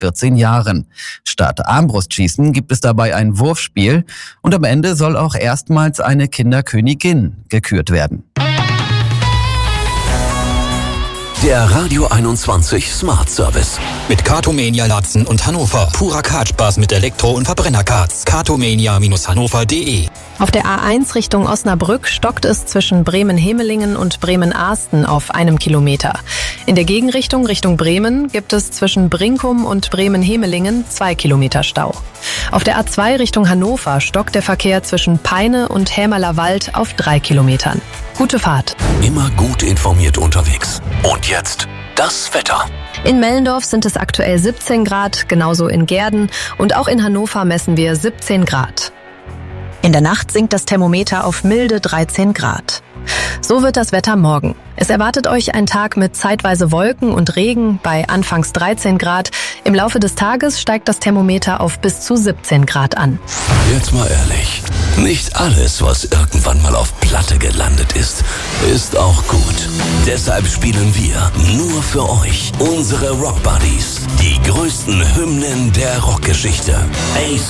14 Jahren. Statt Armbrustschießen gibt es dabei ein Wurfspiel und am Ende soll auch erstmals eine Kinderkönigin gekürt werden. Der Radio 21 Smart Service. Mit Cartomania Latzen und Hannover. Purer Kartspaß mit Elektro- und Verbrennerkarts. Cartomania-hannover.de. Auf der A1 Richtung Osnabrück stockt es zwischen Bremen-Hemelingen und Bremen-Ahsten auf 1 Kilometer. In der Gegenrichtung Richtung Bremen gibt es zwischen Brinkum und Bremen-Hemelingen 2 Kilometer Stau. Auf der A2 Richtung Hannover stockt der Verkehr zwischen Peine und Hämerler Wald auf 3 Kilometern. Gute Fahrt. Immer gut informiert unterwegs. Und jetzt das Wetter. In Mellendorf sind es aktuell 17 Grad, genauso in Gehrden und auch in Hannover messen wir 17 Grad. In der Nacht sinkt das Thermometer auf milde 13 Grad. So wird das Wetter morgen. Es erwartet euch ein Tag mit zeitweise Wolken und Regen bei anfangs 13 Grad. Im Laufe des Tages steigt das Thermometer auf bis zu 17 Grad an. Jetzt mal ehrlich, nicht alles, was irgendwann mal auf Platte gelandet ist, ist auch gut. Deshalb spielen wir nur für euch unsere Rock Buddies, die größten Hymnen der Rockgeschichte.